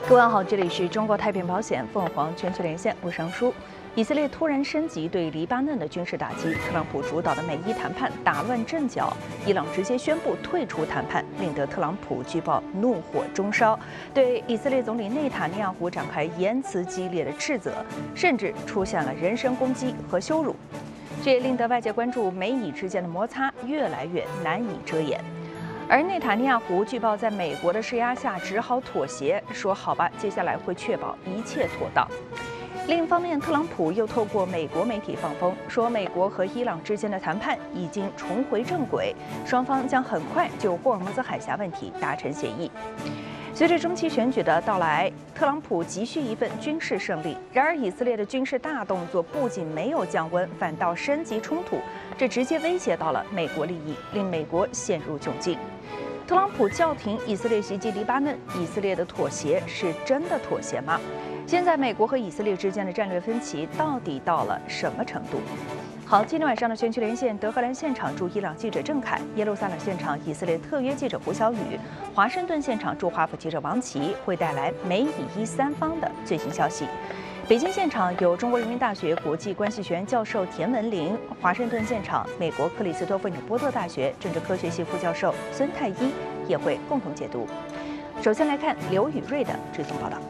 各位好，这里是中国太平保险凤凰全球连线，我是杨舒。以色列突然升级对黎巴嫩的军事打击，特朗普主导的美伊谈判打乱阵脚，伊朗直接宣布退出谈判，令得特朗普据报怒火中烧，对以色列总理内塔尼亚胡展开言辞激烈的斥责，甚至出现了人身攻击和羞辱。这也令得外界关注美以之间的摩擦越来越难以遮掩。而内塔尼亚胡据报在美国的施压下只好妥协，说好吧，接下来会确保一切妥当。另一方面，特朗普又透过美国媒体放风，说美国和伊朗之间的谈判已经重回正轨，双方将很快就霍尔木兹海峡问题达成协议。随着中期选举的到来，特朗普急需一份军事胜利。然而，以色列的军事大动作不仅没有降温，反倒升级冲突，这直接威胁到了美国利益，令美国陷入窘境。特朗普叫停以色列袭击黎巴嫩，以色列的妥协是真的妥协吗？现在美国和以色列之间的战略分歧到底到了什么程度？好，今天晚上的全球连线，德黑兰现场驻伊朗记者郑凯，耶路撒冷现场以色列特约记者胡小雨，华盛顿现场驻华府记者王琦会带来美以伊三方的最新消息。北京现场有中国人民大学国际关系学院教授田文林，华盛顿现场美国克里斯托弗纽波特大学政治科学系副教授孙太一也会共同解读。首先来看刘宇瑞的追踪报道。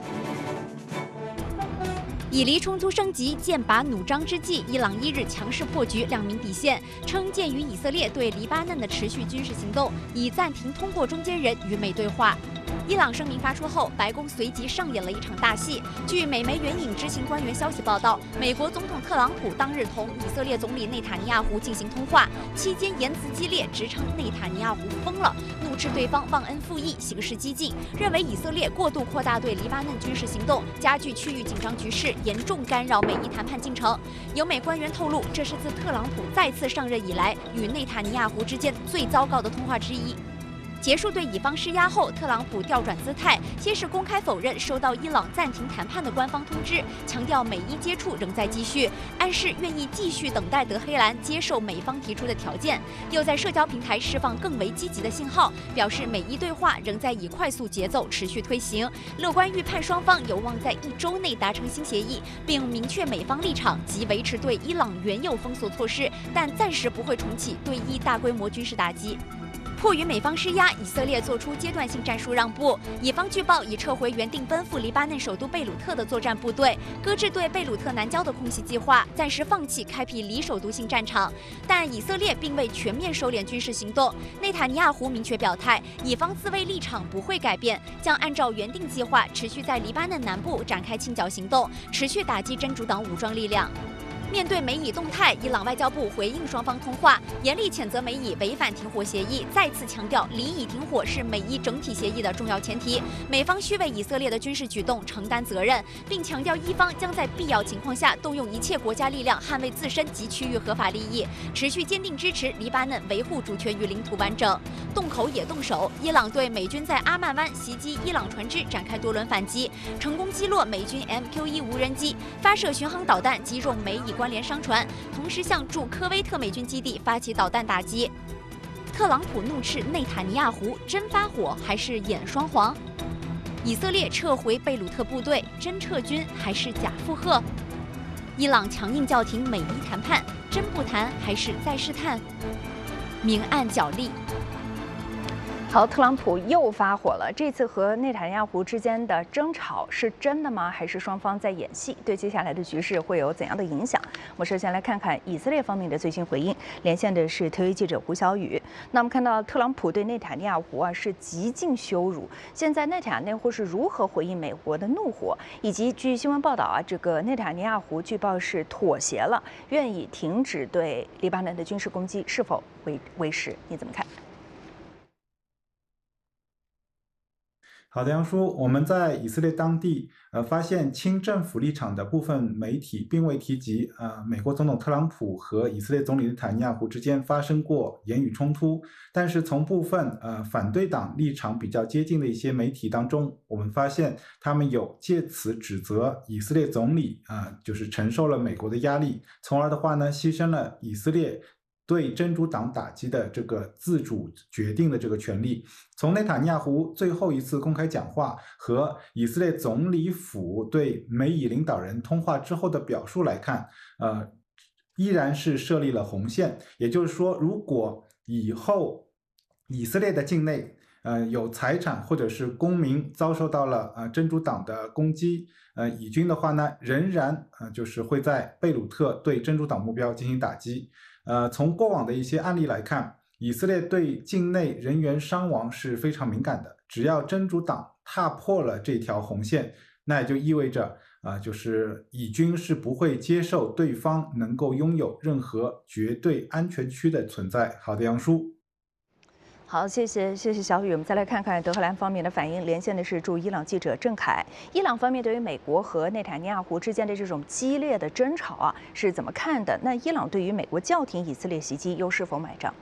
以黎冲突升级、剑拔弩张之际，伊朗一日强势破局，亮明底线，称鉴于以色列对黎巴嫩的持续军事行动，已暂停通过中间人与美对话。伊朗声明发出后，白宫随即上演了一场大戏。据美媒援引知情官员消息报道，美国总统特朗普当日同以色列总理内塔尼亚胡进行通话，期间言辞激烈，直称内塔尼亚胡疯了，怒斥对方忘恩负义、行事激进，认为以色列过度扩大对黎巴嫩军事行动，加剧区域紧张局势，严重干扰美伊谈判进程。有美官员透露，这是自特朗普再次上任以来与内塔尼亚胡之间最糟糕的通话之一。结束对以方施压后，特朗普调转姿态，先是公开否认收到伊朗暂停谈判的官方通知，强调美伊接触仍在继续，暗示愿意继续等待德黑兰接受美方提出的条件。又在社交平台释放更为积极的信号，表示美伊对话仍在以快速节奏持续推行，乐观预判双方有望在1周内达成新协议，并明确美方立场及维持对伊朗原有封锁措施，但暂时不会重启对伊大规模军事打击。迫于美方施压，以色列做出阶段性战术让步，以方据报已撤回原定奔赴黎巴嫩首都贝鲁特的作战部队，搁置对贝鲁特南郊的空袭计划，暂时放弃开辟黎首都性战场。但以色列并未全面收敛军事行动，内塔尼亚胡明确表态，以方自卫立场不会改变，将按照原定计划持续在黎巴嫩南部展开清剿行动，持续打击真主党武装力量。面对美以动态，伊朗外交部回应双方通话，严厉谴责美以违反停火协议，再次强调黎以停火是美伊整体协议的重要前提，美方需为以色列的军事举动承担责任，并强调伊方将在必要情况下动用一切国家力量捍卫自身及区域合法利益，持续坚定支持黎巴嫩维护主权与领土完整。动口也动手，伊朗对美军在阿曼湾袭击伊朗船只展开多轮反击，成功击落美军 MQ-1无人机，发射巡航导弹击中美以关联商船，同时向驻科威特美军基地发起导弹打击。特朗普怒斥内塔尼亚胡真发火还是演双簧？以色列撤回贝鲁特部队，真撤军还是假附和？伊朗强硬叫停美伊谈判，真不谈还是再试探？明暗角力。 好，特朗普又发火了。这次和内塔尼亚胡之间的争吵是真的吗？还是双方在演戏？对接下来的局势会有怎样的影响？我们首先来看看以色列方面的最新回应。连线的是特约记者胡小雨。那我们看到特朗普对内塔尼亚胡是极尽羞辱。现在内塔尼亚胡是如何回应美国的怒火？以及据新闻报道这个内塔尼亚胡据报是妥协了，愿意停止对黎巴嫩的军事攻击，是否为实？你怎么看？ 好的，杨叔，我们在以色列当地发现亲政府立场的部分媒体并未提及美国总统特朗普和以色列总理内塔尼亚胡之间发生过言语冲突，但是从部分反对党立场比较接近的一些媒体当中，我们发现他们有借此指责以色列总理就是承受了美国的压力，从而的话呢牺牲了以色列对真主党打击的这个自主决定的这个权利。从内塔尼亚胡最后一次公开讲话和以色列总理府对美以领导人通话之后的表述来看，依然是设立了红线。也就是说，如果以后以色列的境内有财产或者是公民遭受到了真主党的攻击，以军的话呢，仍然就是会在贝鲁特对真主党目标进行打击。从过往的一些案例来看，以色列对境内人员伤亡是非常敏感的。只要真主党踏破了这条红线，那也就意味着就是以军是不会接受对方能够拥有任何绝对安全区的存在。好的，杨叔。 好，谢谢小雨。我们再来看看德黑兰方面的反应，连线的是驻伊朗记者郑凯。伊朗方面对于美国和内塔尼亚胡之间的这种激烈的争吵是怎么看的？那伊朗对于美国叫停以色列袭击又是否买账？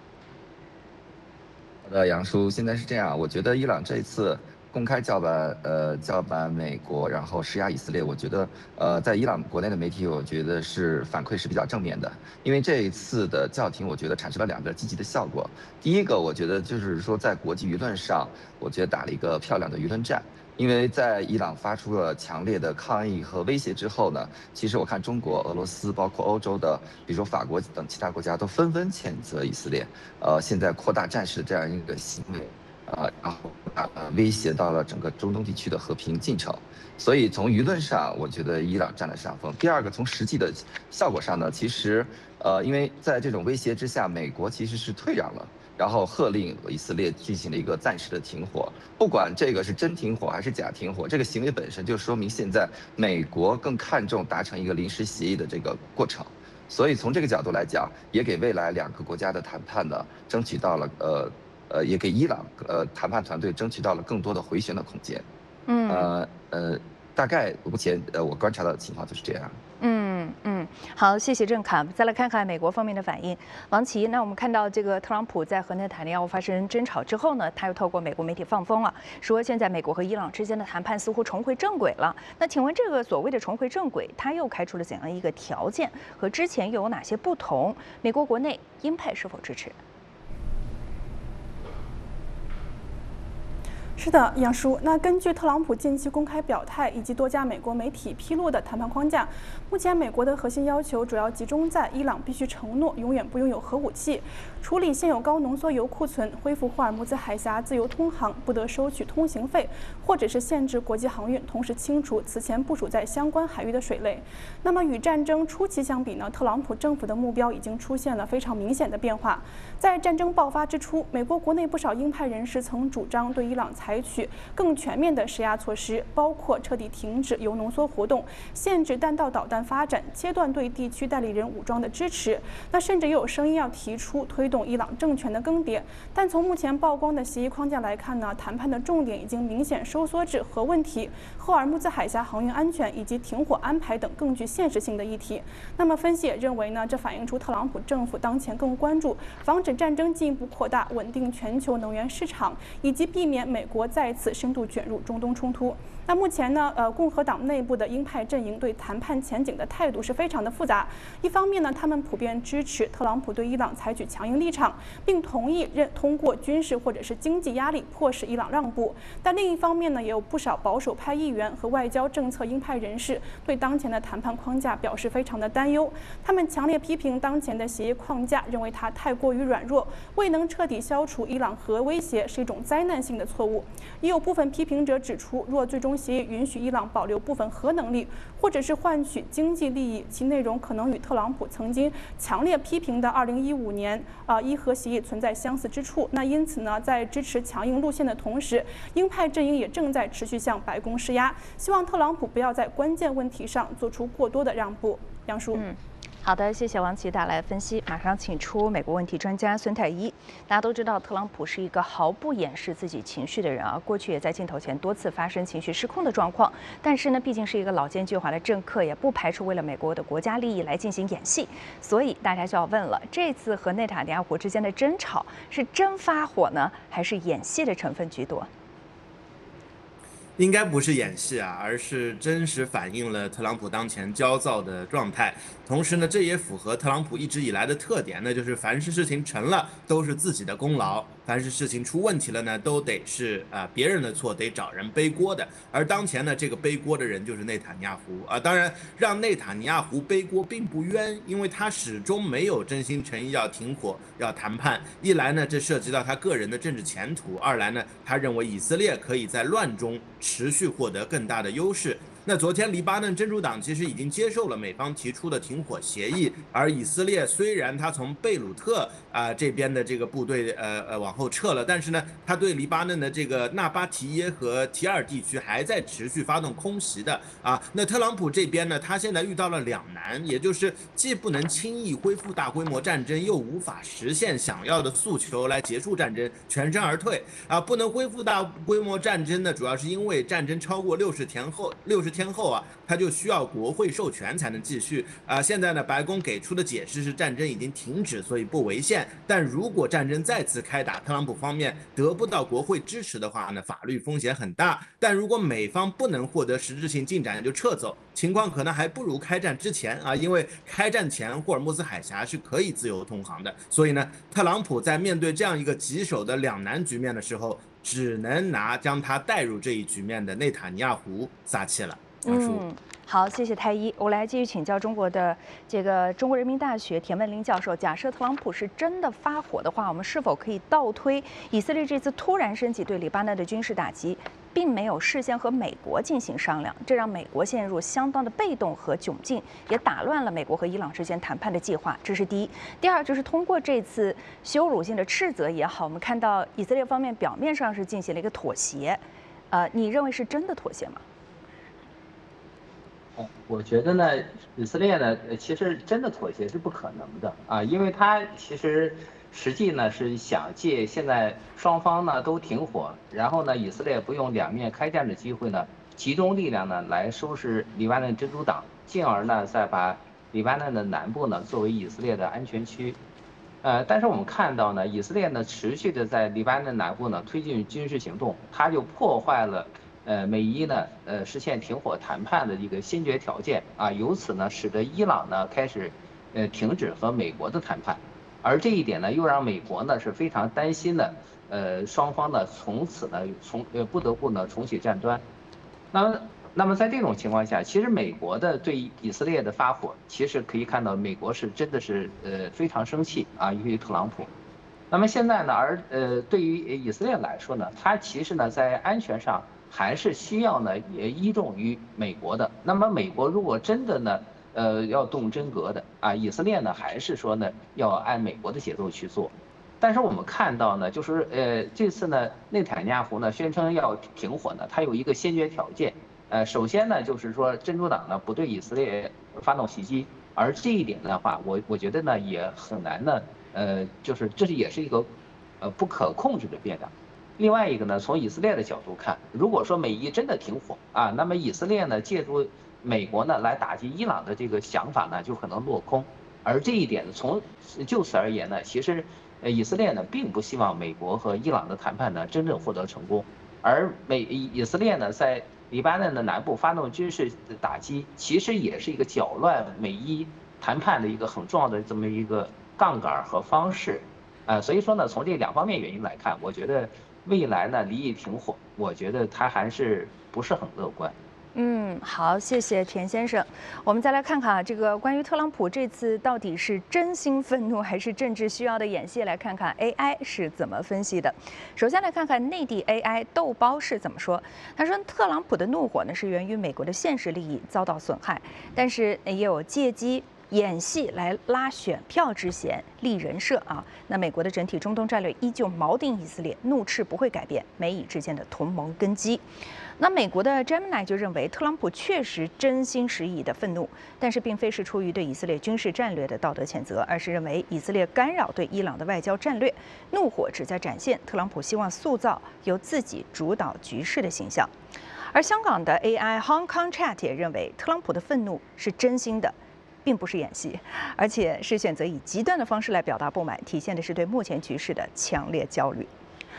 好的，杨叔，现在是这样，我觉得伊朗这一次公开叫板美国，然后施压以色列，我觉得在伊朗国内的媒体，我觉得是反馈是比较正面的，因为这一次的叫停，我觉得产生了2个积极的效果。第一个，我觉得就是说在国际舆论上，我觉得打了一个漂亮的舆论战。因为在伊朗发出了强烈的抗议和威胁之后呢，其实我看中国、俄罗斯，包括欧洲的，比如说法国等其他国家都纷纷谴责以色列，现在扩大战事的这样一个行为，然后威胁到了整个中东地区的和平进程。所以从舆论上，我觉得伊朗占了上风。第二个，从实际的效果上呢，其实因为在这种威胁之下，美国其实是退让了。然后喝令以色列进行了一个暂时的停火，不管这个是真停火还是假停火，这个行为本身就说明现在美国更看重达成一个临时协议的这个过程，所以从这个角度来讲，也给未来2个国家的谈判呢争取到了也给伊朗谈判团队争取到了更多的回旋的空间。大概目前我观察到的情况就是这样。 好，谢谢郑侃。再来看看美国方面的反应，王琦。那我们看到这个特朗普在和内塔尼亚胡发生争吵之后呢，他又透过美国媒体放风了，说现在美国和伊朗之间的谈判似乎重回正轨了。那请问这个所谓的重回正轨，他又开出了怎样一个条件？和之前又有哪些不同？美国国内鹰派是否支持？ 是的，杨叔。那根据特朗普近期公开表态以及多家美国媒体披露的谈判框架，目前美国的核心要求主要集中在伊朗必须承诺永远不拥有核武器，处理现有高浓缩铀库存，恢复霍尔木兹海峡自由通航，不得收取通行费，或者是限制国际航运，同时清除此前部署在相关海域的水雷。那么与战争初期相比呢，特朗普政府的目标已经出现了非常明显的变化。在战争爆发之初，美国国内不少鹰派人士曾主张对伊朗采取更全面的施压措施，包括彻底停止铀浓缩活动、限制弹道导弹发展、切断对地区代理人武装的支持。那甚至也有声音要提出推动伊朗政权的更迭。但从目前曝光的协议框架来看呢，谈判的重点已经明显收缩至核问题、霍尔木兹海峡航运安全以及停火安排等更具现实性的议题。那么分析也认为呢，这反映出特朗普政府当前更关注防止战争进一步扩大、稳定全球能源市场，以及避免美国再次深度卷入中东冲突。那目前呢，共和党内部的鹰派阵营对谈判前景的态度是非常的复杂。一方面呢，他们普遍支持特朗普对伊朗采取强硬立场，并同意通过军事或者是经济压力迫使伊朗让步。但另一方面呢，也有不少保守派议员和外交政策鹰派人士对当前的谈判框架表示非常的担忧。他们强烈批评当前的协议框架，认为它太过于软弱，未能彻底消除伊朗核威胁，是一种灾难性的错误。也有部分批评者指出，若最终协议允许伊朗保留部分核能力，或者是换取经济利益，其内容可能与特朗普曾经强烈批评的2015年伊核协议存在相似之处。那因此呢，在支持强硬路线的同时，鹰派阵营也正在持续向白宫施压，希望特朗普不要在关键问题上做出过多的让步。杨叔。 好的，谢谢王琦带来的分析。马上请出美国问题专家孙太一。大家都知道，特朗普是一个毫不掩饰自己情绪的人过去也在镜头前多次发生情绪失控的状况。但是呢，毕竟是一个老奸巨猾的政客，也不排除为了美国的国家利益来进行演戏。所以大家就要问了，这次和内塔尼亚胡之间的争吵是真发火呢，还是演戏的成分居多？ 应该不是演戏啊，而是真实反映了特朗普当前焦躁的状态。同时呢，这也符合特朗普一直以来的特点呢，就是凡是事情成了都是自己的功劳，凡是事情出问题了呢，都得是别人的错，得找人背锅的。而当前呢，这个背锅的人就是内塔尼亚胡啊。当然，让内塔尼亚胡背锅并不冤，因为他始终没有真心诚意要停火、要谈判。一来呢，这涉及到他个人的政治前途；二来呢，他认为以色列可以在乱中持续获得更大的优势。那昨天黎巴嫩真主党其实已经接受了美方提出的停火协议，而以色列虽然他从贝鲁特这边的这个部队往后撤了，但是呢，他对黎巴嫩的这个纳巴提耶和提尔地区还在持续发动空袭的啊。那特朗普这边呢，他现在遇到了两难，也就是既不能轻易恢复大规模战争，又无法实现想要的诉求来结束战争，全身而退啊。不能恢复大规模战争呢，主要是因为战争超过60天后啊，他就需要国会授权才能继续啊。现在呢，白宫给出的解释是战争已经停止，所以不违宪。但如果战争再次开打，特朗普方面得不到国会支持的话呢，法律风险很大。但如果美方不能获得实质性进展就撤走，情况可能还不如开战之前啊，因为开战前霍尔木兹海峡是可以自由通航的。所以呢，特朗普在面对这样一个棘手的两难局面的时候，只能将他带入这一局面的内塔尼亚胡撒气了。 好，谢谢太一。我来继续请教中国的这个中国人民大学田文林教授。假设特朗普是真的发火的话，我们是否可以倒推以色列这次突然升级对黎巴嫩的军事打击，并没有事先和美国进行商量，这让美国陷入相当的被动和窘境，也打乱了美国和伊朗之间谈判的计划。这是第一。第二，就是通过这次羞辱性的斥责也好，我们看到以色列方面表面上是进行了一个妥协，你认为是真的妥协吗？ 我觉得呢，以色列呢，其实真的妥协是不可能的啊，因为他其实实际呢是想借现在双方呢都停火，然后呢以色列不用两面开战的机会呢，集中力量呢来收拾黎巴嫩真主党，进而呢再把黎巴嫩的南部呢作为以色列的安全区。但是我们看到呢，以色列呢持续的在黎巴嫩南部呢推进军事行动，它就破坏了美伊呢实现停火谈判的一个先决条件啊，由此呢使得伊朗呢开始停止和美国的谈判，而这一点呢又让美国呢是非常担心的，双方呢从此呢不得不呢重启战端。那么在这种情况下，其实美国的对以色列的发火，其实可以看到美国是真的是非常生气啊，由于特朗普。那么现在呢，对于以色列来说呢，它其实呢在安全上还是需要呢也依重于美国的。那么美国如果真的呢要动真格的啊，以色列呢还是说呢要按美国的节奏去做。但是我们看到呢，就是这次呢内塔尼亚胡呢宣称要停火呢，它有一个先决条件。首先呢，就是说真主党呢不对以色列发动袭击，而这一点的话，我觉得呢也很难呢，就是这也是一个不可控制的变量。另外一个呢，从以色列的角度看，如果说美伊真的停火啊，那么以色列呢借助美国呢来打击伊朗的这个想法呢就可能落空。而这一点就此而言呢，其实以色列呢并不希望美国和伊朗的谈判呢真正获得成功，而以色列呢在黎巴嫩的南部发动军事打击，其实也是一个搅乱美伊谈判的一个很重要的这么一个杠杆和方式，所以说呢，从这两方面原因来看，我觉得未来呢离伊停火，我觉得它还是不是很乐观。 好，谢谢田先生。我们再来看看啊，这个关于特朗普这次到底是真心愤怒还是政治需要的演戏，来看看 AI 是怎么分析的。首先来看看内地 AI 豆包是怎么说。他说，特朗普的怒火呢是源于美国的现实利益遭到损害，但是也有借机演戏来拉选票之嫌，立人设啊。那美国的整体中东战略依旧锚定以色列，怒斥不会改变美以之间的同盟根基。那美国的 Gemini 就认为，特朗普确实真心实意的愤怒，但是并非是出于对以色列军事战略的道德谴责，而是认为以色列干扰对伊朗的外交战略，怒火旨在展现特朗普希望塑造由自己主导局势的形象。而香港的 AI Hong Kong Chat 也认为，特朗普的愤怒是真心的，并不是演戏，而且是选择以极端的方式来表达不满，体现的是对目前局势的强烈焦虑。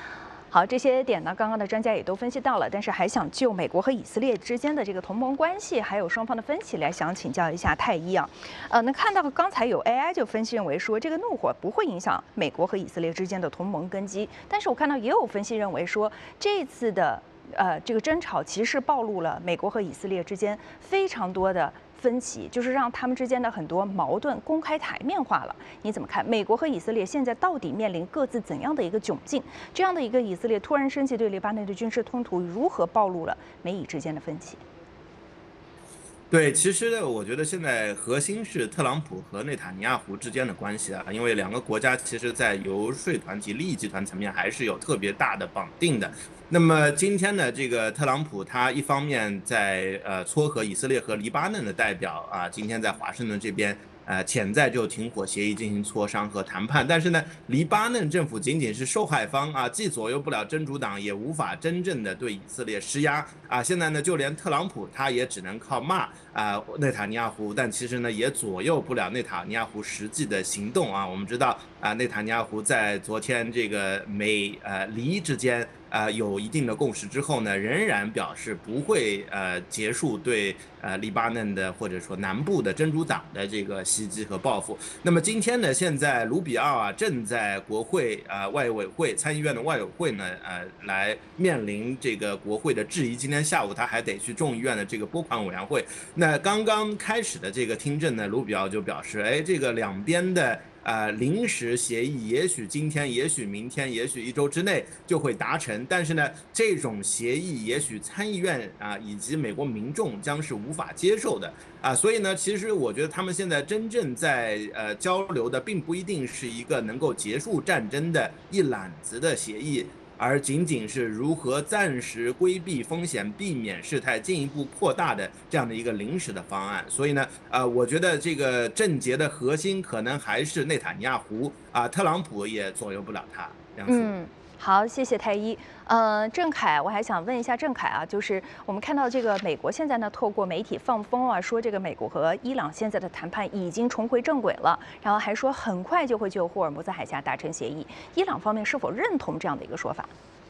好，这些点呢，刚刚的专家也都分析到了，但是还想就美国和以色列之间的这个同盟关系，还有双方的分歧来想请教一下太一啊。能看到刚才有 AI 就分析认为说，这个怒火不会影响美国和以色列之间的同盟根基，但是我看到也有分析认为说，这次的这个争吵其实暴露了美国和以色列之间非常多的分歧，就是让他们之间的很多矛盾公开台面化了。你怎么看？美国和以色列现在到底面临各自怎样的一个窘境？这样的一个以色列突然升级对黎巴嫩的军事冲突，如何暴露了美以之间的分歧？ 对，其实呢，我觉得现在核心是特朗普和内塔尼亚胡之间的关系啊，因为两个国家其实在游说团体、利益集团层面还是有特别大的绑定的。那么今天呢，这个特朗普他一方面在撮合以色列和黎巴嫩的代表啊，今天在华盛顿这边。潜在就停火协议进行磋商和谈判，但是呢，黎巴嫩政府仅仅是受害方啊，既左右不了真主党，也无法真正的对以色列施压啊。现在呢，就连特朗普他也只能靠骂内塔尼亚胡，但其实呢，也左右不了内塔尼亚胡实际的行动啊。我们知道内塔尼亚胡在昨天这个美黎之间。有一定的共识之后呢，仍然表示不会结束对黎巴嫩的或者说南部的真主党的这个袭击和报复。那么今天呢，现在卢比奥正在国会外委会参议院的外委会呢来面临这个国会的质疑。今天下午他还得去众议院的这个拨款委员会。那刚刚开始的这个听证呢，卢比奥就表示，这个两边的。临时协议也许今天，也许明天，也许1周之内就会达成，但是呢，这种协议也许参议院以及美国民众将是无法接受的所以呢，其实我觉得他们现在真正在交流的，并不一定是一个能够结束战争的一揽子的协议。而仅仅是如何暂时规避风险，避免事态进一步扩大的这样的一个临时的方案。所以呢，我觉得这个症结的核心可能还是内塔尼亚胡特朗普也左右不了他。 好，谢谢太一。郑凯，我还想问一下郑凯就是我们看到这个美国现在呢，透过媒体放风说这个美国和伊朗现在的谈判已经重回正轨了，然后还说很快就会就霍尔木兹海峡达成协议。伊朗方面是否认同这样的一个说法？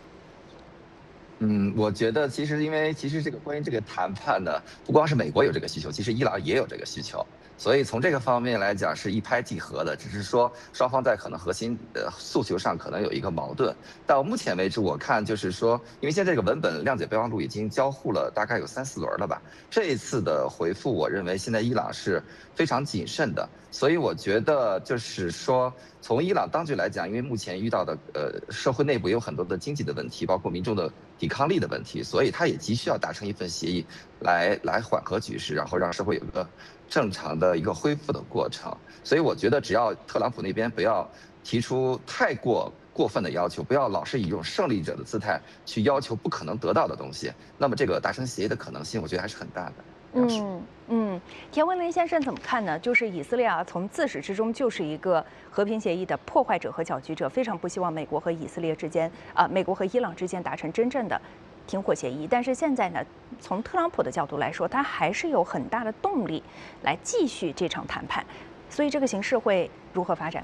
我觉得其实这个关于这个谈判呢，不光是美国有这个需求，其实伊朗也有这个需求。所以从这个方面来讲是一拍即合的，只是说双方在可能核心的诉求上可能有一个矛盾。到目前为止，我看就是说，因为现在这个文本谅解备忘录已经交互了大概有3、4轮了吧，这一次的回复，我认为现在伊朗是非常谨慎的。所以我觉得就是说，从伊朗当局来讲，因为目前遇到的社会内部有很多的经济的问题，包括民众的抵抗力的问题，所以他也急需要达成一份协议来缓和局势，然后让社会有一个正常的一个恢复的过程。所以我觉得只要特朗普那边不要提出太过分的要求，不要老是以一种胜利者的姿态去要求不可能得到的东西，那么这个达成协议的可能性我觉得还是很大的。 田文林先生怎么看呢？就是以色列从自始至终就是一个和平协议的破坏者和搅局者，非常不希望美国和以色列之间美国和伊朗之间达成真正的停火协议。但是现在呢，从特朗普的角度来说，他还是有很大的动力来继续这场谈判，所以这个形势会如何发展？